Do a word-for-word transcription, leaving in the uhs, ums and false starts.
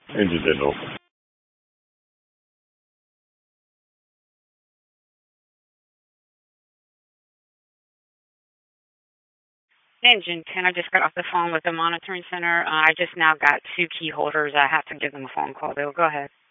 Engine didn't open. Engine ten, I just got off the phone with the monitoring center. Uh, I just now got two key holders. I have to give them a phone call. They'll go ahead.